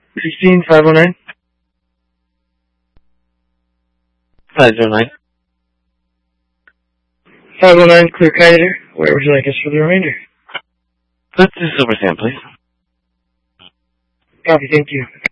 16, 509. 509. 509, clear Kiter. Where would you like us for the remainder? Let's do Silver Sand, please. Copy, thank you.